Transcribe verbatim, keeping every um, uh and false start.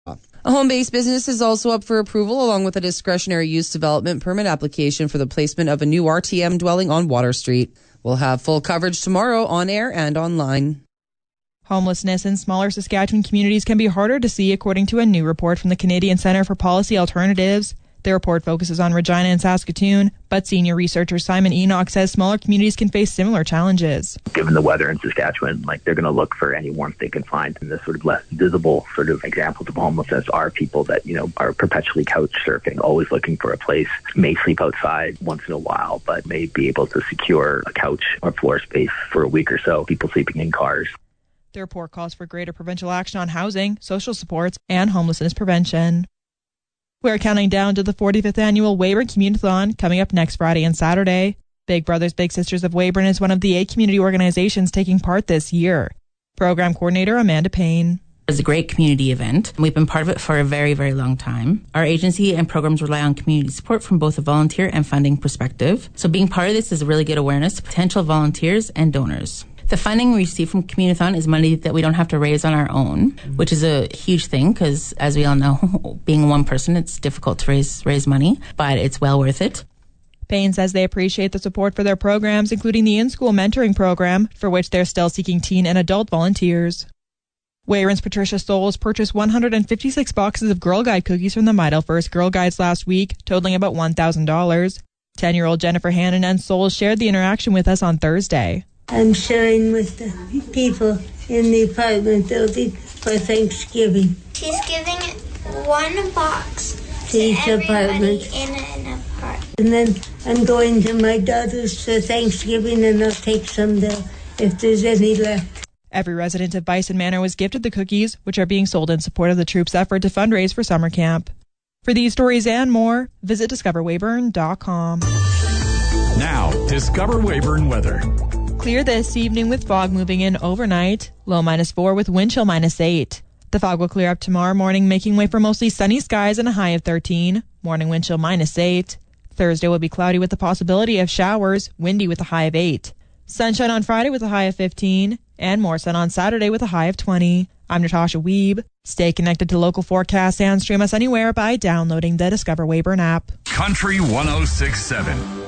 A home-based business is also up for approval along with a discretionary use development permit application for the placement of a new R T M dwelling on Water Street. We'll have full coverage tomorrow on air and online. Homelessness in smaller Saskatchewan communities can be harder to see, according to a new report from the Canadian Centre for Policy Alternatives. The report focuses on Regina and Saskatoon, but senior researcher Simon Enoch says smaller communities can face similar challenges. Given the weather in Saskatchewan, like they're going to look for any warmth they can find. And the sort of less visible sort of examples of homelessness are people that, you know, are perpetually couch surfing, always looking for a place, may sleep outside once in a while, but may be able to secure a couch or floor space for a week or so, people sleeping in cars. The report calls for greater provincial action on housing, social supports, and homelessness prevention. We're counting down to the forty-fifth annual Weyburn Community-thon coming up next Friday and Saturday. Big Brothers Big Sisters of Weyburn is one of the eight community organizations taking part this year. Program coordinator Amanda Payne. It's a great community event. We've been part of it for a very, very long time. Our agency and programs rely on community support from both a volunteer and funding perspective. So being part of this is a really good awareness to potential volunteers and donors. The funding we receive from Community-thon is money that we don't have to raise on our own, which is a huge thing because, as we all know, being one person, it's difficult to raise raise money, but it's well worth it. Payne says they appreciate the support for their programs, including the in-school mentoring program, for which they're still seeking teen and adult volunteers. Weyburn's Patricia Souls purchased one hundred fifty-six boxes of Girl Guide cookies from the Midale First Girl Guides last week, totaling about one thousand dollars. ten-year-old Jennifer Hannon and Souls shared the interaction with us on Thursday. I'm sharing with the people in the apartment building for Thanksgiving. She's giving one box to each apartment. in an apartment. And then I'm going to my daughter's for Thanksgiving, and I'll take some there if there's any left. Every resident of Bison Manor was gifted the cookies, which are being sold in support of the troops' effort to fundraise for summer camp. For these stories and more, visit discover weyburn dot com. Now, Discover Weyburn weather. Clear this evening with fog moving in overnight. Low minus four with wind chill minus eight. The fog will clear up tomorrow morning, making way for mostly sunny skies and a high of thirteen. Morning wind chill minus eight. Thursday will be cloudy with the possibility of showers, windy with a high of eight. Sunshine on Friday with a high of fifteen. And more sun on Saturday with a high of twenty. I'm Natasha Weeb. Stay connected to local forecasts and stream us anywhere by downloading the Discover Weyburn app. Country one oh six point seven.